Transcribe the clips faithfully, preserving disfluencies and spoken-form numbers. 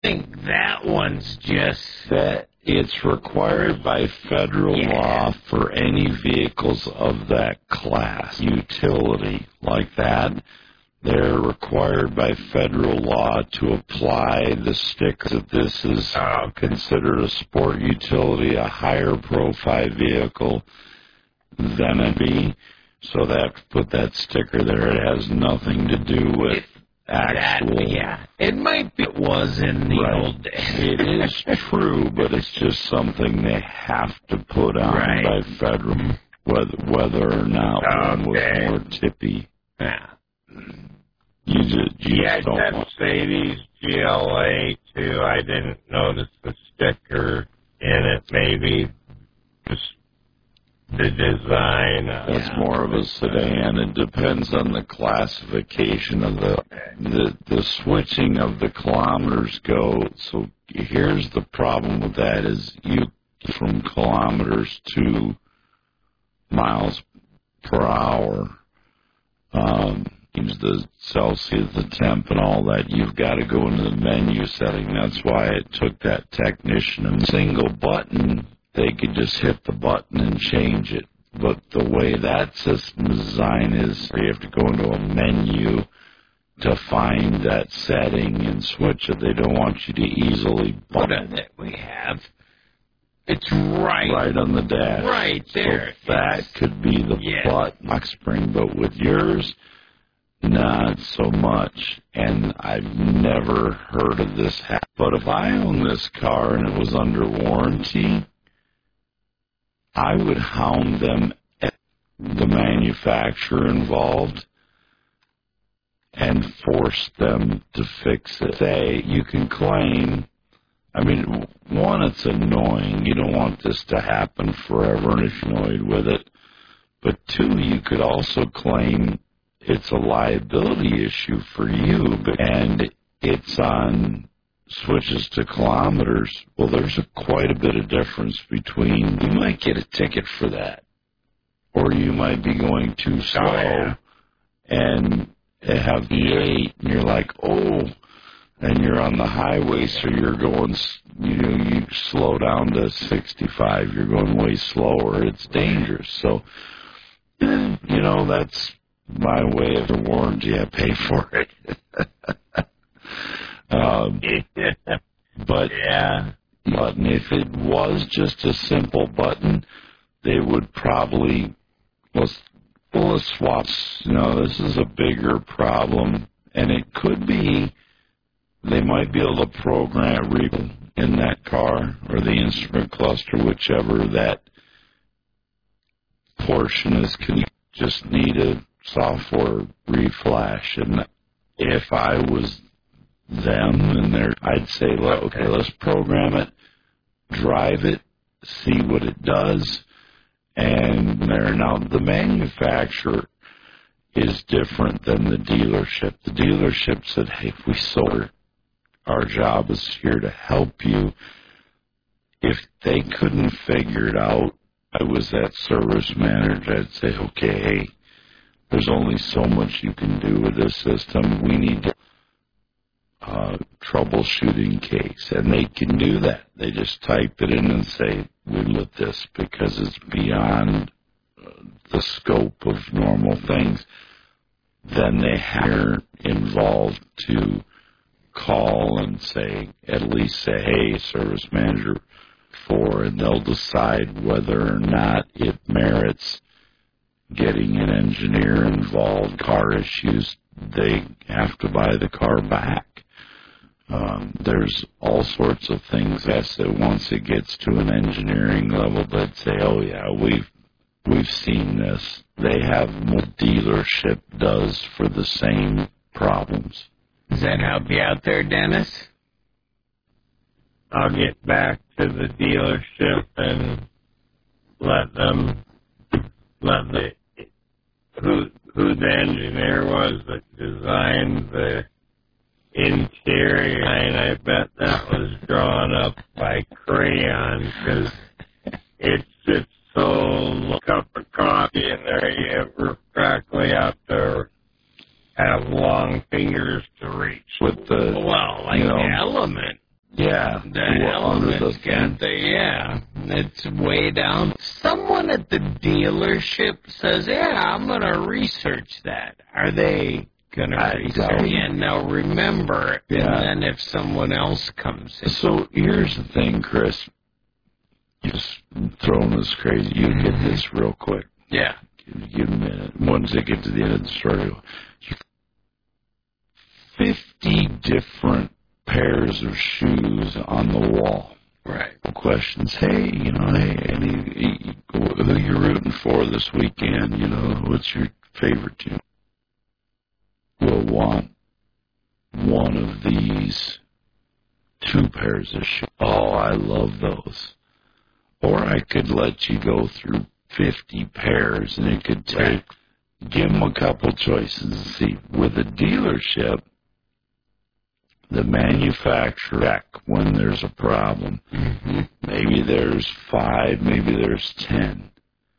think that one's just... That it's required by federal yeah. law for any vehicles of that class, utility like that. They're required by federal law to apply the sticker that this is uh, considered a sport utility, a higher profile vehicle than a B. So they have to put that sticker there. It has nothing to do with it, actual. That, yeah, it might be. It was in the right. old days. It is true, but it's just something they have to put on right. by federal, whether whether or not okay. one was more tippy. Yeah. You just, you yeah, just don't that want. Mercedes G L A too. I didn't notice the sticker in it. Maybe just the design. Uh, That's yeah. more of a sedan. It depends on the classification of the the the switching of the kilometers go. So here's the problem with that: is you from kilometers to miles per hour. Um, the Celsius, the temp, and all that, you've got to go into the menu setting. That's why it took that technician a single button. They could just hit the button and change it. But the way that system design is, you have to go into a menu to find that setting and switch it. They don't want you to easily button it. We have. It's right. Right on the dash. Right there. So that could be the yeah. button lock spring, but with yours, not so much. And I've never heard of this happen. But if I owned this car and it was under warranty, I would hound them at the manufacturer involved and force them to fix it. Say, you can claim, I mean, one, it's annoying. You don't want this to happen forever and if you're annoyed with it. But two, you could also claim it's a liability issue for you, and it's on switches to kilometers. Well, there's a, quite a bit of difference between, you might get a ticket for that, or you might be going too slow oh, yeah. and have the eight, and you're like, oh, and you're on the highway, so you're going, you know, you slow down to sixty-five, you're going way slower. It's dangerous. So, you know, that's my way of the warranty. I pay for it. um, but yeah, button. If it was just a simple button, they would probably let's well, let's swap. You know, this is a bigger problem, and it could be they might be able to program in that car or the instrument cluster, whichever that portion is. Can just need a software reflash, and if I was them and they're, I'd say, well, okay, let's program it, drive it, see what it does, and there. Now the manufacturer is different than the dealership. The dealership said, hey, if we sold it, our job is here to help you. If they couldn't figure it out, I was that service manager, I'd say, okay, hey, there's only so much you can do with this system. We need to uh, troubleshooting case. And they can do that. They just type it in and say, we with this because it's beyond uh, the scope of normal things. Then they are involved to call and say, at least say, hey, service manager, for, and they'll decide whether or not it merits getting an engineer involved. Car issues, they have to buy the car back. Um, there's all sorts of things that say once it gets to an engineering level, they'd say, oh yeah, we've we've seen this. They have what dealership does for the same problems. Does that help you out there, Dennis? I'll get back to the dealership and let them, let the, who, who the engineer was that designed the interior, and I bet that was drawn up by crayon, because it sits so long. A cup of coffee in there, you ever practically have to have long fingers to reach with the, well, like you know, the element. Yeah. The well, under element's the got thing. the, yeah, it's way down. Someone at the dealership says, yeah, I'm going to research that. Are they going to I research doubt it? And they'll remember it. Yeah. And then if someone else comes in. So here's the thing, Chris. Just throwing this crazy. You Mhm. get this real quick. Yeah. Give, give a minute. Once they get to the end of the story, fifty different pairs of shoes on the wall. Right. Questions. Hey, you know, hey, any, who you rooting for this weekend? You know, what's your favorite team? Will want one of these two pairs of shoes. Oh, I love those. Or I could let you go through fifty pairs, and it could take, Right. give them a couple choices and see. With a dealership, the manufacturer check when there's a problem. Mm-hmm. Maybe there's five, maybe there's ten.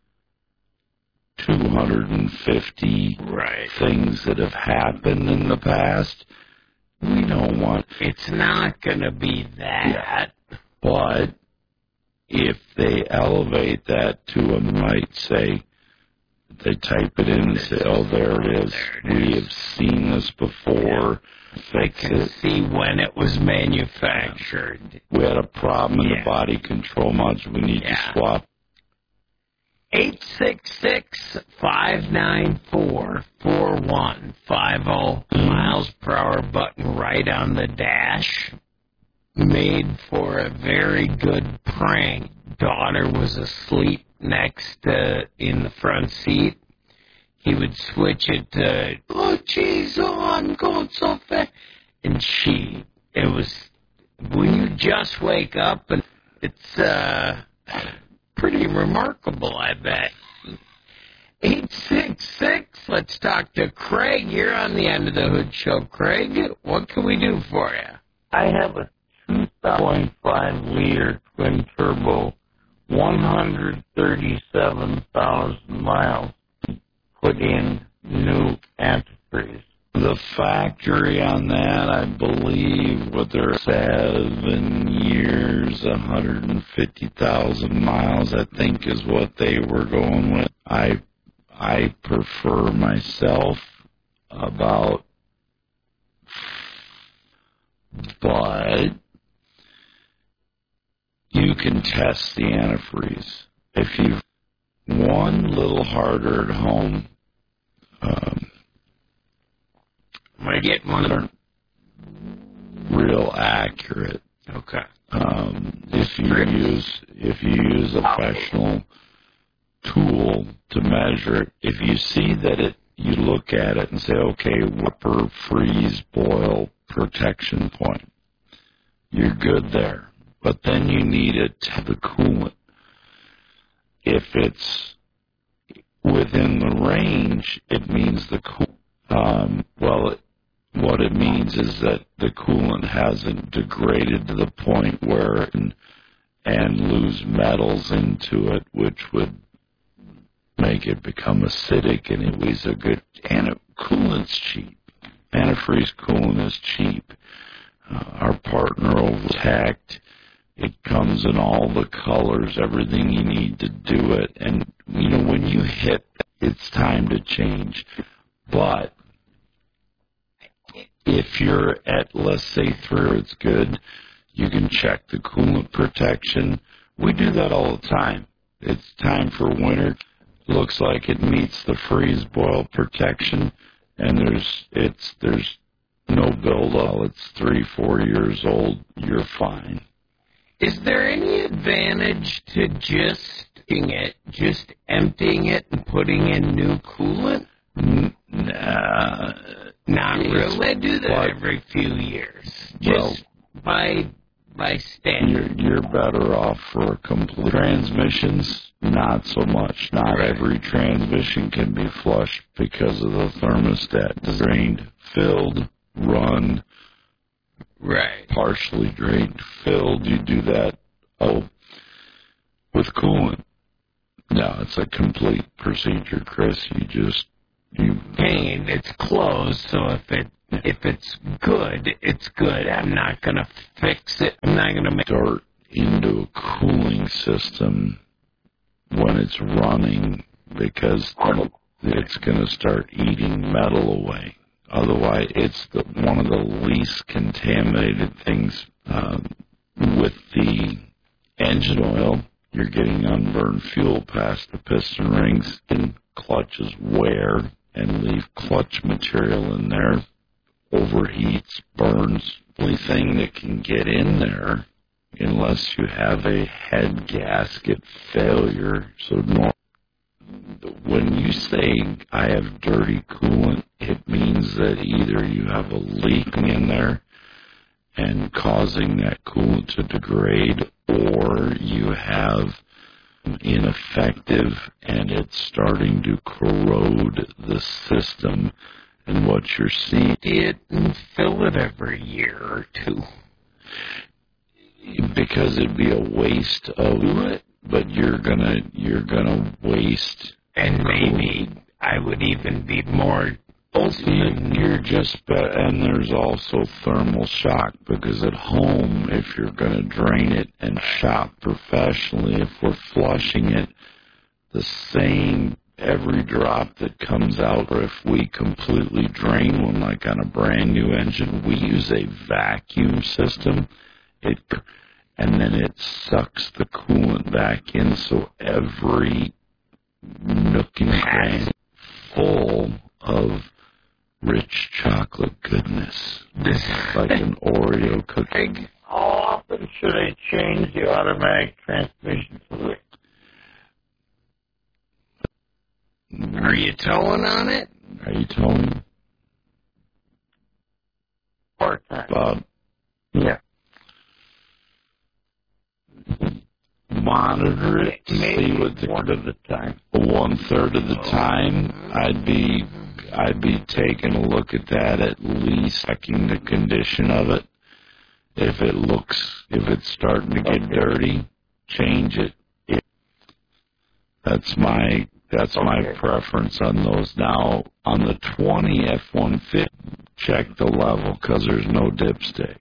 two hundred fifty Right. things that have happened in the past. We don't want, It's not going to be that. but if they elevate that to a might say, they type it in and say, oh, there it is. There it We is. have seen this before. I Fix can it. see when it was manufactured. We had a problem in Yeah. the body control module. We need Yeah. to swap. eight six six, five nine four, four one five zero. Miles per hour button right on the dash. Made for a very good prank. Daughter was asleep next to, in the front seat. He would switch it to, oh, geez, oh, I'm going so fast. And she, it was, when you just wake up, and it's uh, pretty remarkable, I bet. eight six six, let's talk to Craig. You're on the End of the Hood Show. Craig, what can we do for you? I have a two point five liter twin turbo, one hundred thirty-seven thousand miles, put in new antifreeze. The factory on that, I believe, what they're seven years, one hundred fifty thousand miles, I think is what they were going with. I I prefer myself about, but you can test the antifreeze. If you've one little harder at home, um, I'm going to get one of them. real accurate. Okay. Um, if you use if you use a professional tool to measure it, if you see that it, you look at it and say, okay, whipper, freeze, boil, protection point, you're good there. But then you need it to the coolant. If it's within the range, it means the cool. Um, well, it, what it means is that the coolant hasn't degraded to the point where it can, and lose metals into it, which would make it become acidic, and it was a good, and it, coolant's cheap. Antifreeze coolant is cheap. Uh, our partner over Tact, it comes in all the colors, everything you need to do it, and you know, when you hit, it's time to change. But if you're at, let's say, three, it's good, you can check the coolant protection. We do that all the time. It's time for winter. Looks like it meets the freeze boil protection, and there's it's there's no buildup. It's three, four years old. You're fine. Is there any advantage to just doing it, just emptying it and putting in new coolant? N- Nah, Not it's- really. I do that but- every few years. Well- Just by by standard. You're, you're better off for complete transmissions. Not so much. Not Right. every transmission can be flushed because of the thermostat. Drained, filled, run, Right. partially drained, filled. You do that. Oh, with coolant. No, it's a complete procedure, Chris. You just You, paint. It's closed, so if it if it's good, it's good. I'm not gonna fix it. I'm not gonna make dirt into a cooling system when it's running because it's going to start eating metal away. Otherwise, it's the, one of the least contaminated things um, with the engine oil. You're getting unburned fuel past the piston rings, and clutches wear and leave clutch material in there. Overheats, burns. The only thing that can get in there, unless you have a head gasket failure. So no, when you say I have dirty coolant, it means that either you have a leak in there and causing that coolant to degrade, or you have ineffective and it's starting to corrode the system. And what you're seeing, it and fill it every year or two. Because it'd be a waste of it, but you're gonna you're gonna waste, and maybe I would even be more. You're just, and there's also thermal shock, because at home, if you're gonna drain it and shop professionally, if we're flushing it, the same every drop that comes out, or if we completely drain one, like on a brand new engine, we use a vacuum system. It, and then it sucks the coolant back in, so every nook and cranny full of rich chocolate goodness, like an Oreo cookie. How often should I change the automatic transmission fluid? Are you towing on it? Are you towing? Part time. Bob? Yeah. Monitor it to Maybe see what the one at a time. One third of the time, I'd be I'd be taking a look at that, at least checking the condition of it. If it looks, if it's starting to get okay. dirty, change it. it. That's my that's okay. my preference on those. Now on the twenty F one fifty, check the level because there's no dipstick.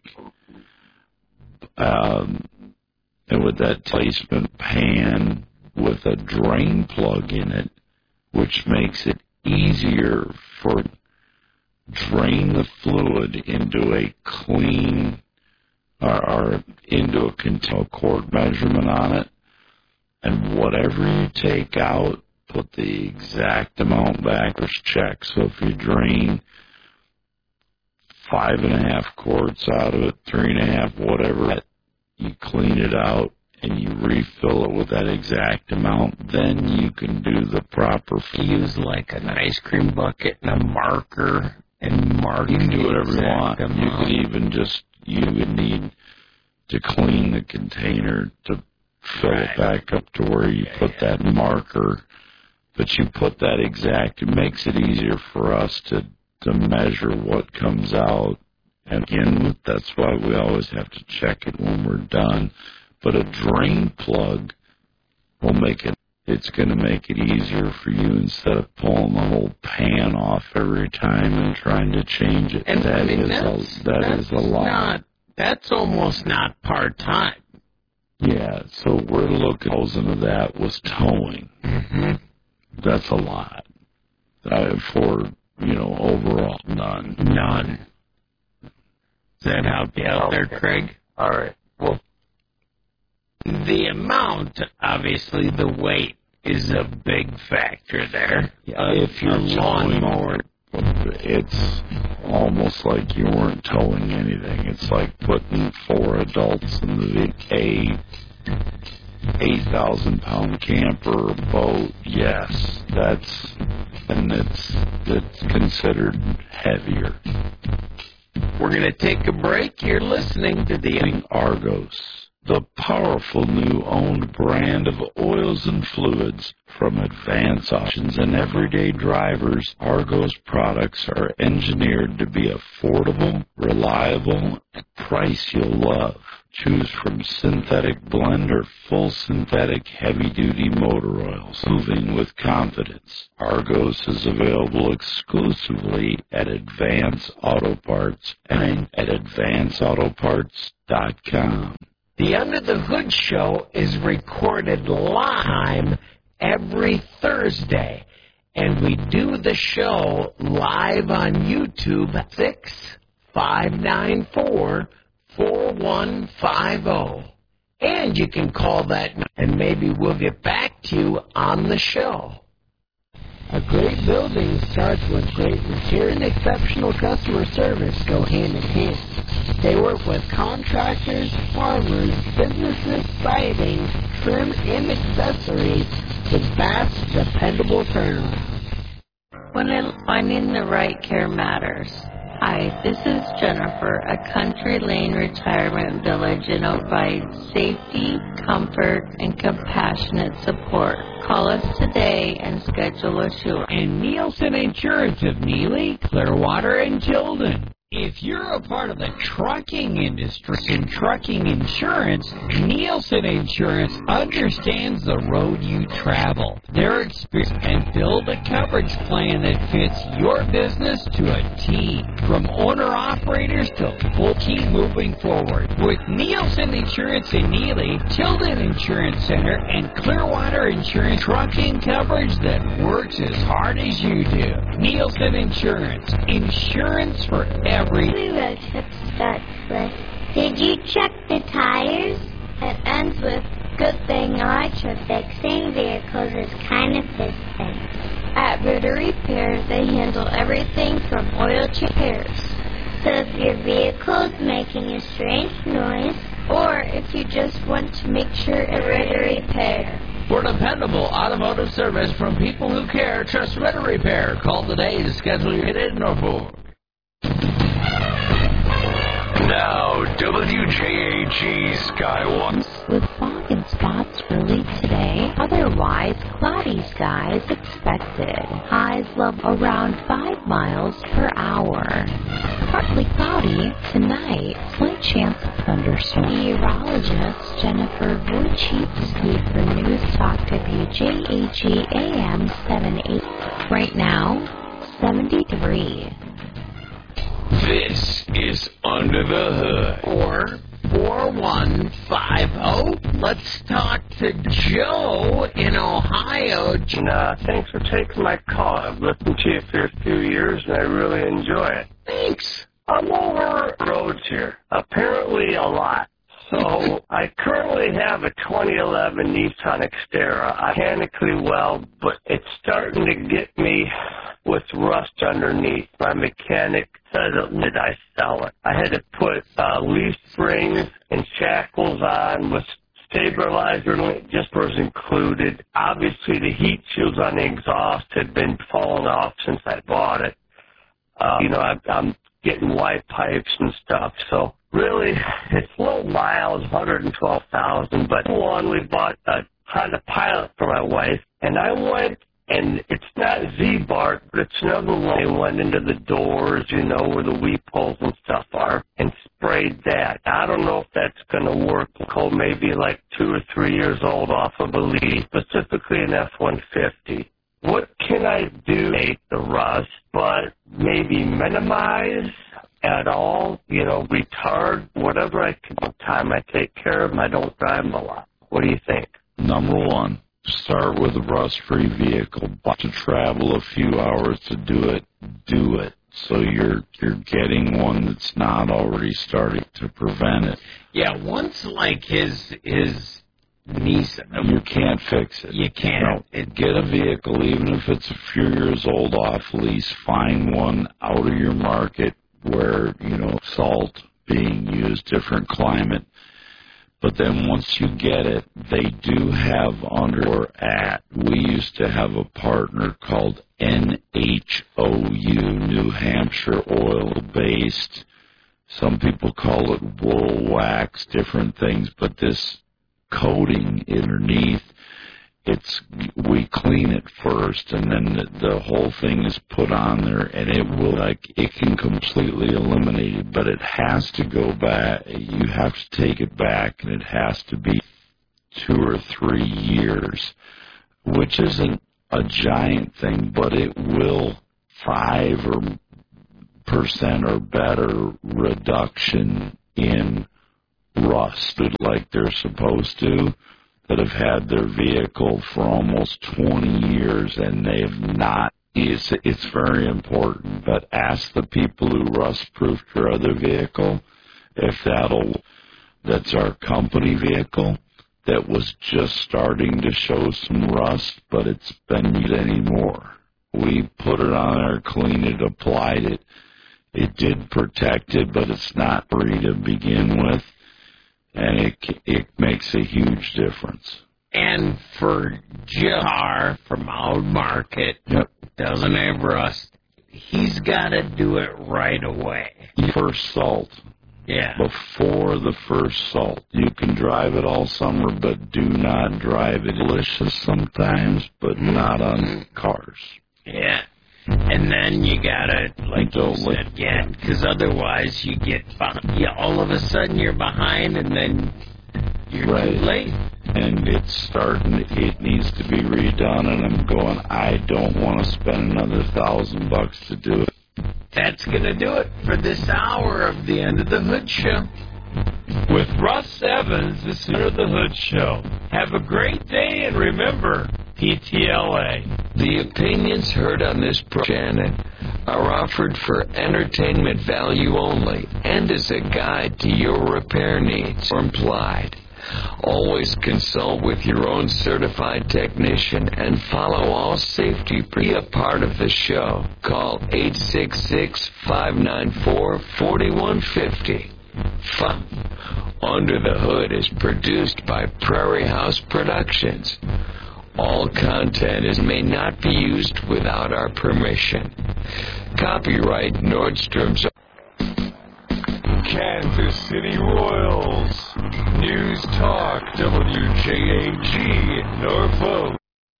Um, and with that placement pan with a drain plug in it, which makes it easier for drain the fluid into a clean or, or into a container quart measurement on it, and whatever you take out, put the exact amount back or check. So if you drain five and a half quarts out of it, three and a half, whatever, you clean it out and you refill it with that exact amount, then you can do the proper. Use like an ice cream bucket and a marker and mark. You can do whatever you want. Amount. You could even just, you would need to clean the container to fill right. it back up to where you yeah, put yeah. that marker. But you put that exact, it makes it easier for us to, to measure what comes out. And again, that's why we always have to check it when we're done. But a drain plug will make it, it's going to make it easier for you instead of pulling the whole pan off every time and trying to change it. And that I mean, is that's, a, that that's is a lot. Not, that's almost not part-time. Yeah, so we're looking, thousand of that was towing. Mm-hmm. That's a lot. Uh, for, you know, overall, none. None. Does that help you out there, Craig? All right. Well, the amount, obviously, the weight is a big factor there. Yeah, uh, if you're lawnmower, it's almost like you weren't towing anything. It's like putting four adults in the a eight thousand pound camper or boat. Yes, that's and it's it's considered heavier. We're going to take a break. You're listening to the Argos, the powerful new owned brand of oils and fluids from Advance Options and everyday drivers. Argos products are engineered to be affordable, reliable, at a price you'll love. Choose from synthetic blend or full synthetic heavy-duty motor oils. Moving with confidence. Argos is available exclusively at Advance Auto Parts and at advance auto parts dot com. The Under the Hood Show is recorded live every Thursday, and we do the show live on YouTube at six five nine four, four one five zero. And you can call that, and maybe we'll get back to you on the show. A great building starts with great material and exceptional customer service go hand in hand. They work with contractors, farmers, businesses, siding, trim, and accessories with fast, dependable turnaround. When finding the right care matters. Hi, this is Jennifer, a Country Lane Retirement Village, and provides safety, comfort, and compassionate support. Call us today and schedule a tour. And Nielsen Insurance of Neely, Clearwater, and Tilden. If you're a part of the trucking industry and trucking insurance, Nielsen Insurance understands the road you travel. Their experience and build a coverage plan that fits your business to a T. From owner-operators to full team moving forward. With Nielsen Insurance in Neely, Tilden Insurance Center, and Clearwater Insurance, trucking coverage that works as hard as you do. Nielsen Insurance. Insurance for every Every road trip starts with, did you check the tires? It ends with, good thing electro fixing vehicles is kind of this thing. At Ritter Repair, they handle everything from oil repairs. So if your vehicle is making a strange noise, or if you just want to make sure it's Ritter Repair. For dependable automotive service from people who care, trust Ritter Repair. Call today to schedule your hit in Norfolk. Now, W J A G Sky One. With fog and spots early today, otherwise cloudy skies expected. Highs level around five miles per hour. Partly cloudy tonight, slight chance of thunderstorm. Meteorologist Jennifer Wojcicki for News Talk W J A G A M seven eight. Right now, seventy-three. This is Under the Hood. Or four one five zero. Let's talk to Joe in Ohio. And, uh, thanks for taking my call. I've listened to you for a few years, and I really enjoy it. Thanks. I'm over roads here, apparently a lot. So I currently have a twenty eleven Nissan Xterra. Mechanically well, but it's starting to get me with rust underneath. My mechanic said, did I sell it? I had to put uh, leaf springs and shackles on with stabilizer link, just was included. Obviously, the heat shields on the exhaust had been falling off since I bought it. Uh, you know, I, I'm getting white pipes and stuff, so really, it's low miles, one hundred twelve thousand, but one, we bought a Honda Pilot for my wife, and I went, and it's not Z-Bar, but it's another one. I went into the doors, you know, where the weep holes and stuff are, and sprayed that. I don't know if that's going to work. Cold maybe like two or three years old off of a leaf, specifically an F one fifty. What can I do to make the rust, but maybe minimize at all, you know, retard, whatever I can, the time I take care of them, I don't drive them a lot. What do you think? Number one, start with a rust-free vehicle. But to travel a few hours to do it, do it. So you're you're getting one that's not already starting to prevent it. Yeah, once like his his Nissan, You can't fix it. you can't. No, get a vehicle, even if it's a few years old off lease. Find one out of your market where, you know, salt being used, different climate. But then once you get it, they do have under or at. We used to have a partner called N H O U, New Hampshire Oil Based. Some people call it wool wax, different things, but this coating underneath it's we clean it first, and then the, the whole thing is put on there, and it will, like, it can completely eliminate it, but it has to go back. You have to take it back, and it has to be two or three years, which isn't a giant thing, but it will five or percent or better reduction in rust, like they're supposed to, that have had their vehicle for almost twenty years and they have not. It's, it's very important, but ask the people who rust-proofed your other vehicle if that'll, that's our company vehicle that was just starting to show some rust, but it's been used anymore. We put it on there, cleaned it, applied it. It did protect it, but it's not free to begin with. And it it makes a huge difference. And for Jar from Out Market, yep. doesn't have rust, he's got to do it right away. First salt. Yeah. Before the first salt. You can drive it all summer, but do not drive it. Delicious sometimes, but mm-hmm. not on cars. Yeah. And then you gotta, like Don't you said, yeah, because otherwise you get, yeah, all of a sudden you're behind, and then you're right. too late. And it's starting, it needs to be redone, and I'm going, I don't want to spend another thousand bucks to do it. That's gonna do it for this hour of the End of the Hood Show. With Russ Evans, this is End of the Hood Show. Have a great day, and remember, P T L A. The opinions heard on this channel are offered for entertainment value only and as a guide to your repair needs or implied. Always consult with your own certified technician and follow all safety. Be a part of the show. Call eight six six, five nine four, four one five zero. Fun. Under the Hood is produced by Prairie House Productions. All content is may not be used without our permission. Copyright Nordstrom's. Kansas City Royals. News Talk W J A G Norfolk.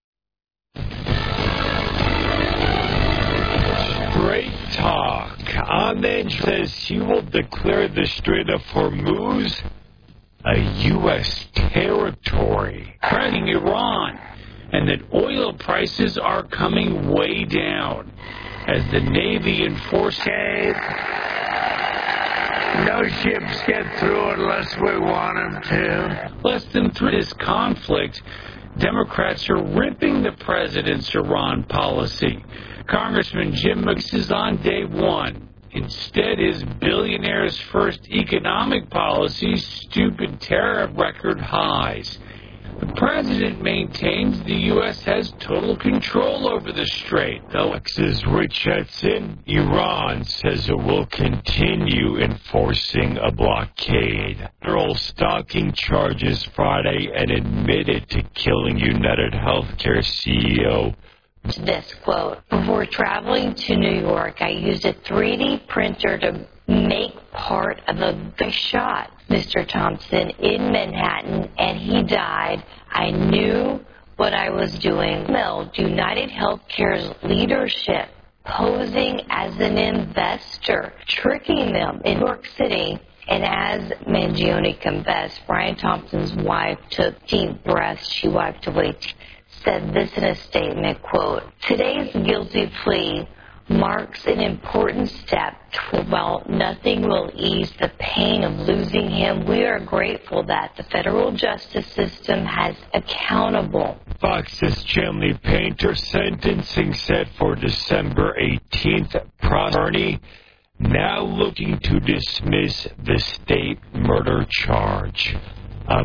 Straight Talk. Ahmed says he will declare the Strait of Hormuz a U S territory, threatening Iran, and that oil prices are coming way down as the Navy enforces. No ships get through unless we want them to. Less than through this conflict, Democrats are ripping the president's Iran policy. Congressman Jim McGinnis is on day one. Instead, his billionaire's first economic policy, stupid tariff record highs. The president maintains the U S has total control over the strait. Alexis Richardson, Iran says it will continue enforcing a blockade. Federal stalking charges Friday and admitted to killing United Healthcare C E O. This quote, before traveling to New York, I used a three D printer to make part of a good shot. Mister Thompson in Manhattan, and he died. I knew what I was doing. Smelled United Healthcare's leadership posing as an investor, tricking them in New York City. And as Mangione confessed, Brian Thompson's wife took deep breaths. She wiped away tears. Said this in a statement, quote, today's guilty plea marks an important step. While nothing will ease the pain of losing him, we are grateful that the federal justice system has accountable. Fox's Chimney Painter sentencing set for December eighteenth. Attorney now looking to dismiss the state murder charge.